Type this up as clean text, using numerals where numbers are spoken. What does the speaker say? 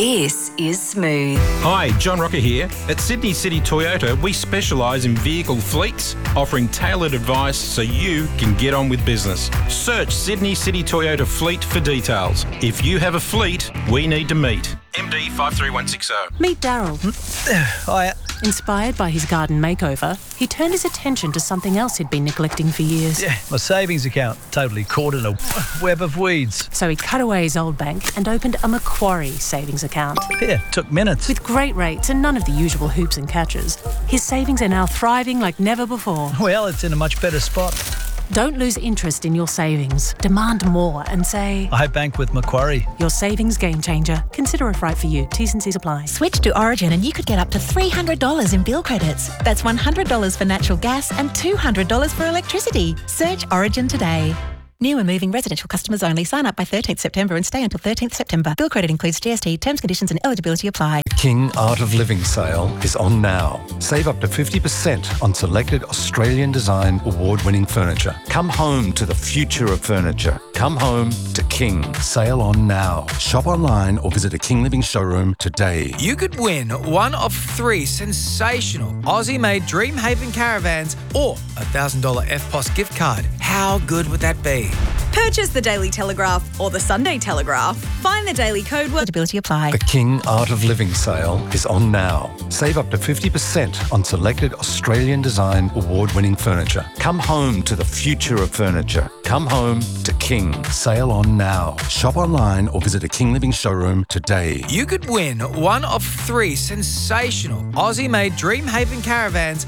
This is Smooth. Hi, John Rocker here. At Sydney City Toyota, we specialise in vehicle fleets, offering tailored advice so you can get on with business. Search Sydney City Toyota Fleet for details. If you have a fleet, we need to meet. MD 53160. Meet Daryl. Hiya. Inspired by his garden makeover, he turned his attention to something else he'd been neglecting for years. Yeah, my savings account, totally caught in a web of weeds. So he cut away his old bank and opened a Macquarie savings account. Yeah, took minutes. With great rates and none of the usual hoops and catches, his savings are now thriving like never before. Well, it's in a much better spot. Don't lose interest in your savings. Demand more and say, I bank with Macquarie. Your savings game changer. Consider if right for you. T's and C's apply. Switch to Origin and you could get up to $300 in bill credits. That's $100 for natural gas and $200 for electricity. Search Origin today. New and moving residential customers only. Sign up by 13th September and stay until 13th September. Bill credit includes GST. Terms, conditions and eligibility apply. King Art of Living sale is on now. Save up to 50% on selected Australian design award-winning furniture. Come home to the future of furniture. Come home to King. Sale on now. Shop online or visit a King Living showroom today. You could win one of 3 sensational Aussie-made Dreamhaven caravans or a $1,000 EFTPOS gift card. How good would that be? Purchase the Daily Telegraph or the Sunday Telegraph. Find the daily code word. Eligibility apply. The King Art of Living sale is on now. Save up to 50% on selected Australian design award-winning furniture. Come home to the future of furniture. Come home to King. Sale on now. Shop online or visit a King Living showroom today. You could win one of 3 sensational Aussie-made Dreamhaven caravans